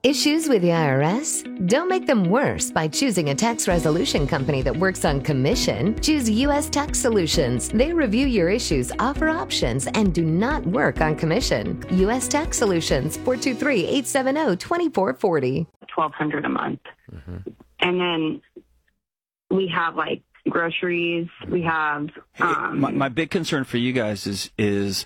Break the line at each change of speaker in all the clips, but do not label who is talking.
Issues with the IRS? Don't make them worse by choosing a tax resolution company that works on commission. Choose U.S. Tax Solutions. They review your issues, offer options, and do not work on commission. U.S. Tax Solutions, 423-870-2440.
$1,200 a month. And then we have like groceries. We have
my big concern for you guys is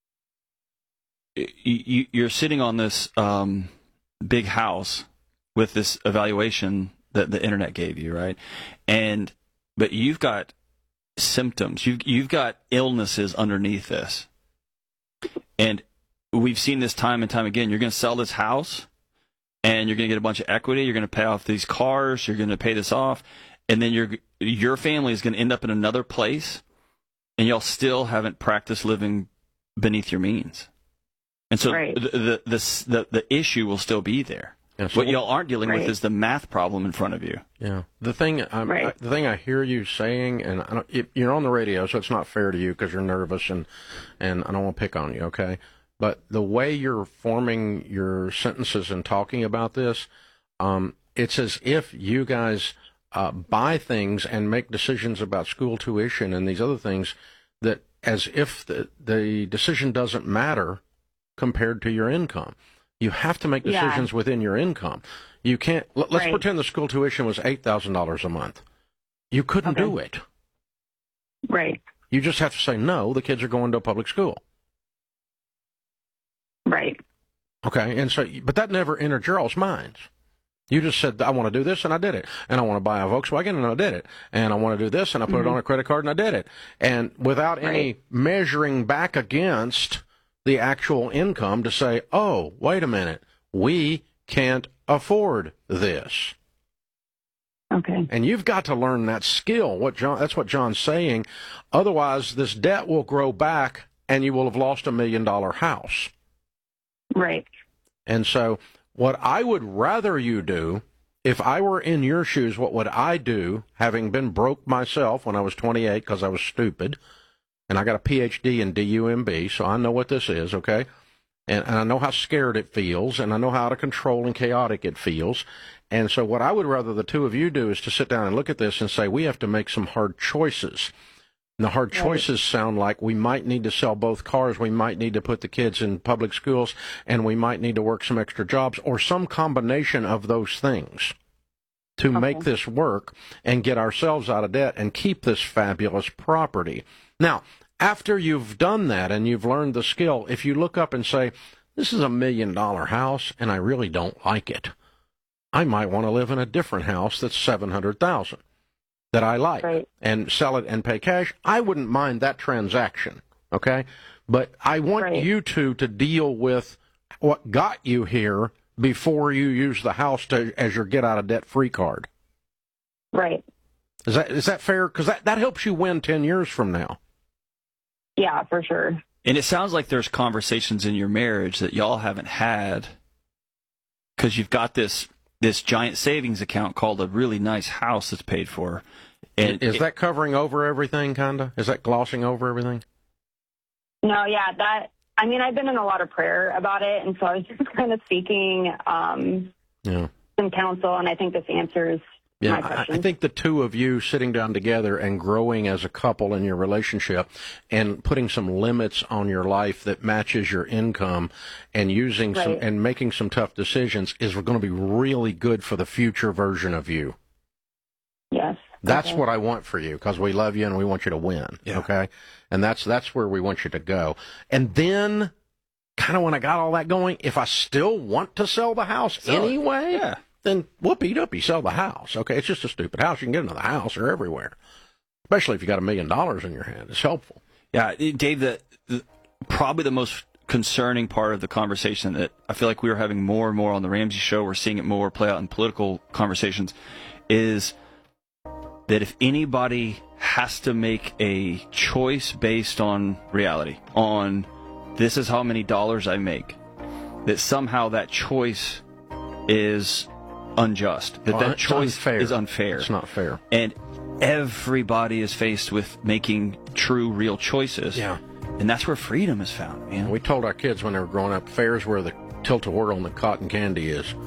you're sitting on this big house with this evaluation that the internet gave you, right? But you've got symptoms. You've got illnesses underneath this. And we've seen this time and time again. You're going to sell this house and you're going to get a bunch of equity. You're going to pay off these cars. You're going to pay this off. And then your family is going to end up in another place, and y'all still haven't practiced living beneath your means. And so
right.
the issue will still be there. Yeah, so what y'all aren't dealing with is the math problem in front of you.
Yeah. The thing I hear you saying, and you're on the radio, so it's not fair to you because you're nervous, and I don't want to pick on you, okay? But the way you're forming your sentences and talking about this, it's as if you guys buy things and make decisions about school tuition and these other things that as if the decision doesn't matter compared to your income. You have to make decisions within your income. You can't. Let's pretend the school tuition was $8,000 a month. You couldn't do it.
Right.
You just have to say no. The kids are going to a public school.
Right.
Okay. And so, but that never entered your all's minds. You just said, I want to do this, and I did it. And I want to buy a Volkswagen, and I did it. And I want to do this, and I put it on a credit card, and I did it. And without any measuring back against the actual income to say, oh, wait a minute, we can't afford this.
Okay.
And you've got to learn that skill. That's what John's saying. Otherwise, this debt will grow back, and you will have lost $1 million house.
Right.
And so what I would rather you do, if I were in your shoes, what would I do, having been broke myself when I was 28 because I was stupid, and I got a PhD in DUMB, so I know what this is, okay? And I know how scared it feels, and I know how out of control and chaotic it feels. And so what I would rather the two of you do is to sit down and look at this and say, we have to make some hard choices. And the hard choices sound like we might need to sell both cars, we might need to put the kids in public schools, and we might need to work some extra jobs, or some combination of those things to make this work and get ourselves out of debt and keep this fabulous property. Now, after you've done that and you've learned the skill, if you look up and say, this is $1 million house and I really don't like it, I might want to live in a different house that's $700,000 that I like and sell it and pay cash, I wouldn't mind that transaction, okay? But I want you to deal with what got you here before you use the house as your get-out-of-debt-free card.
Right.
Is that fair? Because that helps you win 10 years from now.
Yeah, for sure.
And it sounds like there's conversations in your marriage that y'all haven't had because you've got this giant savings account called a really nice house that's paid for. And
is that covering over everything, kind of? Is that glossing over everything?
No, I've been in a lot of prayer about it, and so I was just kind of seeking some counsel, and I think this answers my question.
I think the two of you sitting down together and growing as a couple in your relationship and putting some limits on your life that matches your income and using some and making some tough decisions is going to be really good for the future version of you.
Yes.
That's what I want for you because we love you and we want you to win, okay? And that's where we want you to go. And then, kind of when I got all that going, if I still want to sell the house anyway, then whoopee-doopie, sell the house, okay? It's just a stupid house. You can get another house. They're everywhere, especially if you got $1 million in your hand. It's helpful.
Yeah, Dave, probably the most concerning part of the conversation that I feel like we were having more and more on the Ramsey Show, we're seeing it more play out in political conversations, is that if anybody has to make a choice based on reality, on this is how many dollars I make, that somehow that choice is unjust, that choice is unfair.
It's not fair.
And everybody is faced with making true, real choices.
Yeah.
And that's where freedom is found, man.
We told our kids when they were growing up, fair's where the tilt-a-whirl and the cotton candy is.